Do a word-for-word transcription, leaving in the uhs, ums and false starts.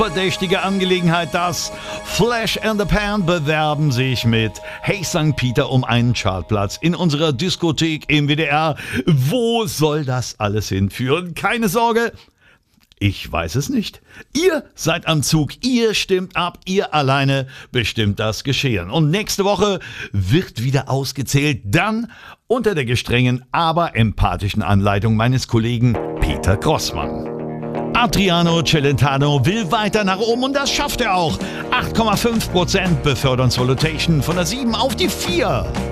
Verdächtige Angelegenheit, das Flash and the Pan bewerben sich mit Hey Sankt Peter um einen Chartplatz in unserer Diskothek im W D R. Wo soll das alles hinführen? Keine Sorge, ich weiß es nicht. Ihr seid am Zug, ihr stimmt ab, ihr alleine bestimmt das Geschehen. Und nächste Woche wird wieder ausgezählt, dann unter der gestrengen, aber empathischen Anleitung meines Kollegen Peter Grossmann. Adriano Celentano will weiter nach oben und das schafft er auch. acht Komma fünf Prozent befördern zur Rotation von der sieben auf die vier.